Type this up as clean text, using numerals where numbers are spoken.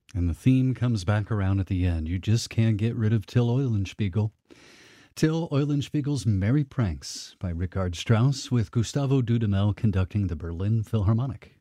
And the theme comes back around at the end. You just can't get rid of Till Eulenspiegel. Till Eulenspiegel's Merry Pranks by Richard Strauss with Gustavo Dudamel conducting the Berlin Philharmonic.